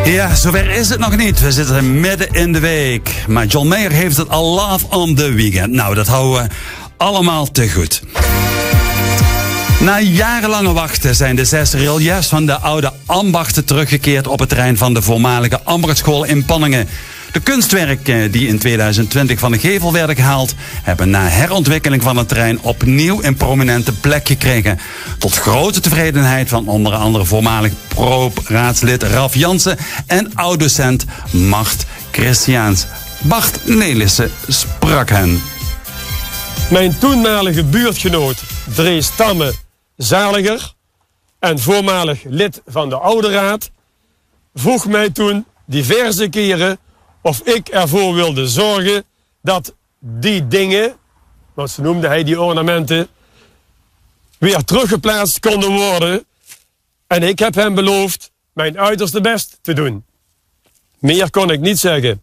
Ja, zover is het nog niet. We zitten midden in de week. Maar John Mayer heeft het al Love on the Weekend. Nou, dat houden we allemaal te goed. Na jarenlange wachten zijn de 6 reliefs van de oude ambachten teruggekeerd op het terrein van de voormalige ambachtschool in Panningen. De kunstwerken die in 2020 van de gevel werden gehaald, hebben na herontwikkeling van het terrein opnieuw een prominente plek gekregen. Tot grote tevredenheid van onder andere voormalig pro-raadslid Ralf Jansen en oud-docent Mart Christiaans. Bart Nelissen sprak hen. Mijn toenmalige buurtgenoot Drees Tamme Zaliger en voormalig lid van de Oude Raad vroeg mij toen diverse keren of ik ervoor wilde zorgen dat die dingen, want zo noemde hij die ornamenten, weer teruggeplaatst konden worden. En ik heb hem beloofd mijn uiterste best te doen. Meer kon ik niet zeggen.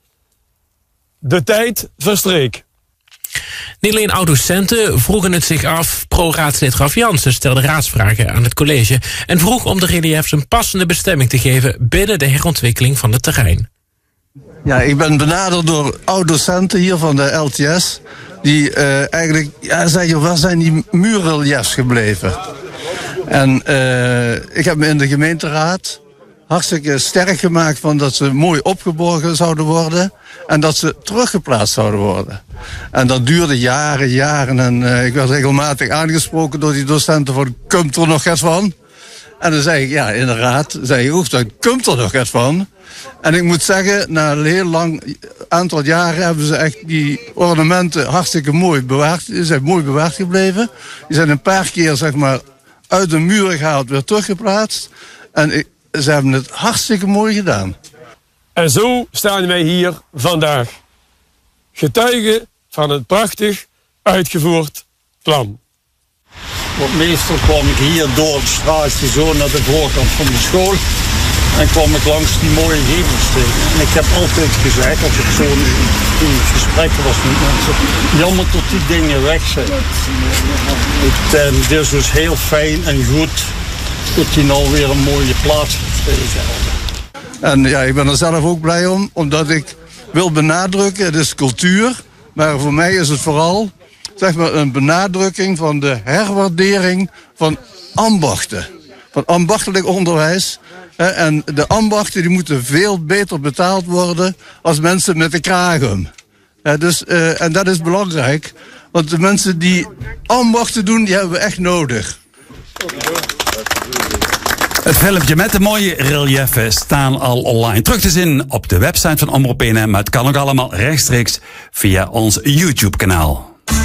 De tijd verstreek. Niet alleen oud-docenten vroegen het zich af. Pro-raadslid Ralf Jansen stelde raadsvragen aan het college en vroeg om de reliefs een passende bestemming te geven binnen de herontwikkeling van het terrein. Ja, ik ben benaderd door oud-docenten hier van de LTS. Die eigenlijk zeggen, waar zijn die muurreliefs gebleven? En ik heb me in de gemeenteraad hartstikke sterk gemaakt van dat ze mooi opgeborgen zouden worden. En dat ze teruggeplaatst zouden worden. En dat duurde jaren. En ik werd regelmatig aangesproken door die docenten van, komt er nog iets van? En dan zei ik, ja, inderdaad. Zei ik, dan komt er nog iets van. En ik moet zeggen, na een heel lang aantal jaren hebben ze echt die ornamenten hartstikke mooi bewaard. Die zijn mooi bewaard gebleven. Die zijn een paar keer, zeg maar, uit de muren gehaald, weer teruggeplaatst. En ze hebben het hartstikke mooi gedaan. En zo staan wij hier vandaag. Getuigen van een prachtig uitgevoerd plan. Meestal kwam ik hier door het straatje zo naar de voorkant van de school. En kwam ik langs die mooie gevels tegen. En ik heb altijd gezegd, als ik zo in gesprekken was met mensen, jammer tot die dingen weg zijn. Het is dus heel fijn en goed dat die nou weer een mooie plaats gekregen hebben. En ja, ik ben er zelf ook blij om, omdat ik wil benadrukken, het is cultuur, maar voor mij is het vooral, zeg maar, een benadrukking van de herwaardering van ambachten. Van ambachtelijk onderwijs. En de ambachten die moeten veel beter betaald worden als mensen met de kraag om. En dat is belangrijk, want de mensen die ambachten doen, die hebben we echt nodig. Het filmpje met de mooie reliefen staan al online terug te zien op de website van Omroep BNM. Maar het kan ook allemaal rechtstreeks via ons YouTube-kanaal.